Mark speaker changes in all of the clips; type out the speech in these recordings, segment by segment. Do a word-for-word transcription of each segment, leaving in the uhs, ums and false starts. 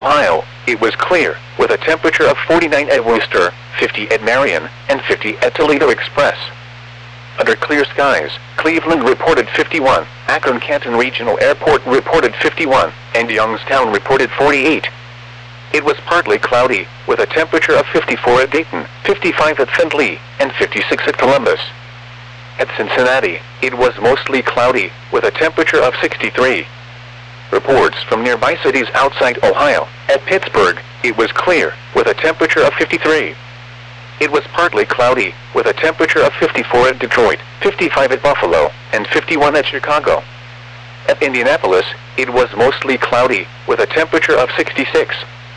Speaker 1: Ohio, it was clear, with a temperature of forty-nine at Wooster, fifty at Marion, and fifty at Toledo Express. Under clear skies, Cleveland reported fifty-one, Akron-Canton Regional Airport reported fifty-one, and Youngstown reported forty-eight. It was partly cloudy, with a temperature of fifty-four at Dayton, fifty-five at Findlay, and fifty-six at Columbus. At Cincinnati, it was mostly cloudy, with a temperature of sixty-three. Reports from nearby cities outside Ohio. At Pittsburgh, it was clear, with a temperature of fifty-three. It was partly cloudy, with a temperature of fifty-four at Detroit, fifty-five at Buffalo, and fifty-one at Chicago. At Indianapolis, it was mostly cloudy, with a temperature of sixty-six.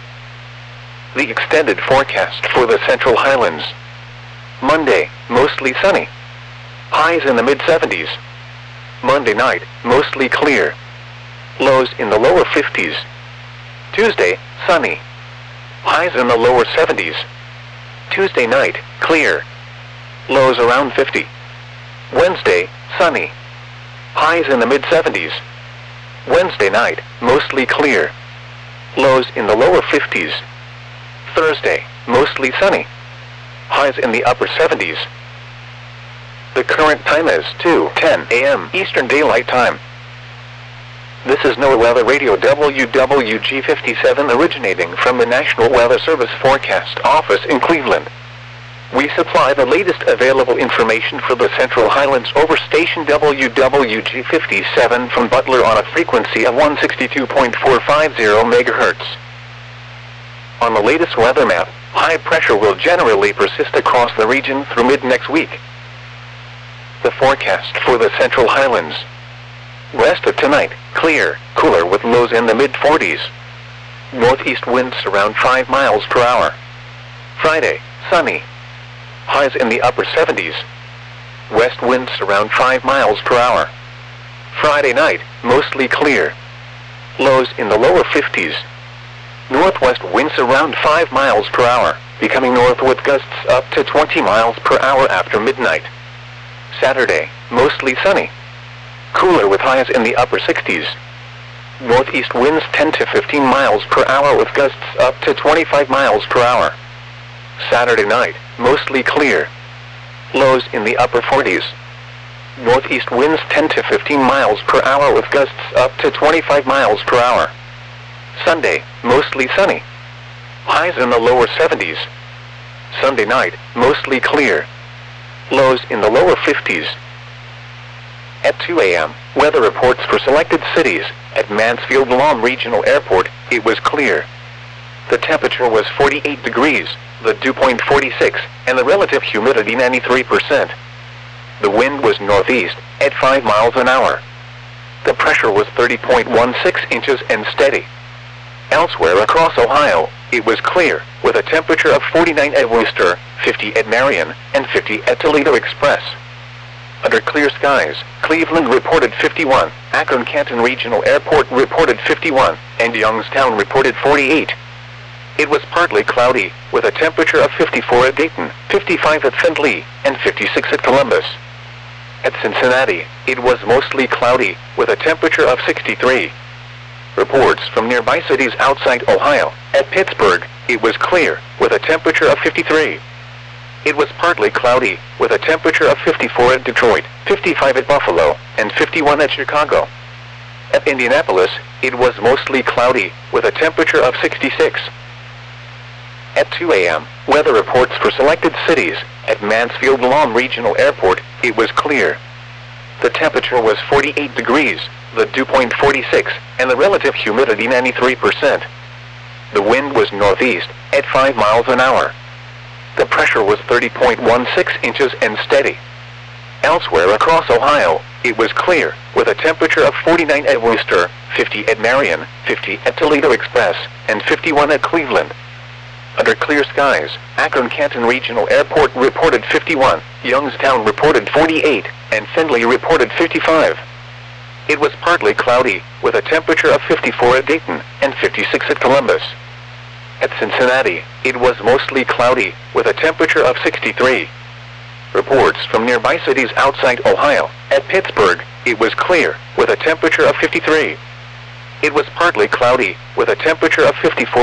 Speaker 1: The extended forecast for the Central Highlands. Monday, mostly sunny. Highs in the mid seventies. Monday night, mostly clear. Lows in the lower fifties. Tuesday, sunny. Highs in the lower seventies. Tuesday night, clear. Lows around fifty. Wednesday, sunny. Highs in the mid seventies. Wednesday night, mostly clear. Lows in the lower fifties. Thursday, mostly sunny. Highs in the upper seventies. The current time is two ten a m Eastern Daylight Time. This is NOAA Weather Radio W W G fifty-seven originating from the National Weather Service Forecast Office in Cleveland. We supply the latest available information for the Central Highlands over station W W G fifty-seven from Butler on a frequency of one sixty-two point four five zero megahertz. On the latest weather map, high pressure will generally persist across the region through mid-next week. The forecast for the Central Highlands. West of tonight, clear, cooler with lows in the mid forties. Northeast winds around five miles per hour. Friday, sunny. Highs in the upper seventies. West winds around five miles per hour. Friday night, mostly clear. Lows in the lower fifties. Northwest winds around five miles per hour, becoming north with gusts up to twenty miles per hour after midnight. Saturday, mostly sunny. Cooler with highs in the upper sixties. Northeast winds ten to fifteen miles per hour with gusts up to twenty-five miles per hour. Saturday night, mostly clear. Lows in the upper forties. Northeast winds ten to fifteen miles per hour with gusts up to twenty-five miles per hour. Sunday, mostly sunny. Highs in the lower seventies. Sunday night, mostly clear. Lows in the lower fifties. At two a m, weather reports for selected cities. At Mansfield-Lahm Regional Airport, it was clear. The temperature was forty-eight degrees, the dew point forty-six, and the relative humidity ninety-three percent. The wind was northeast, at five miles an hour. The pressure was thirty point one six inches and steady. Elsewhere across Ohio, it was clear, with a temperature of forty-nine at Wooster, fifty at Marion, and fifty at Toledo Express. Under clear skies, Cleveland reported fifty-one, Akron-Canton Regional Airport reported fifty-one, and Youngstown reported forty-eight. It was partly cloudy, with a temperature of fifty-four at Dayton, fifty-five at Findlay, and fifty-six at Columbus. At Cincinnati, it was mostly cloudy, with a temperature of sixty-three. Reports from nearby cities outside Ohio. At Pittsburgh, it was clear, with a temperature of fifty-three. It was partly cloudy, with a temperature of fifty-four at Detroit, fifty-five at Buffalo, and fifty-one at Chicago. At Indianapolis, it was mostly cloudy, with a temperature of sixty-six. At two a m, weather reports for selected cities. At Mansfield-Lahm Regional Airport, it was clear. The temperature was forty-eight degrees, the dew point forty-six, and the relative humidity ninety-three percent. The wind was northeast, at five miles an hour. The pressure was thirty point one six inches and steady. Elsewhere across Ohio, it was clear, with a temperature of forty-nine at Wooster, fifty at Marion, fifty at Toledo Express, and fifty-one at Cleveland. Under clear skies, Akron-Canton Regional Airport reported fifty-one, Youngstown reported forty-eight, and Findlay reported fifty-five. It was partly cloudy, with a temperature of fifty-four at Dayton, and fifty-six at Columbus. At Cincinnati, it was mostly cloudy, with a temperature of sixty-three. Reports from nearby cities outside Ohio. At Pittsburgh, it was clear, with a temperature of fifty-three. It was partly cloudy, with a temperature of fifty-four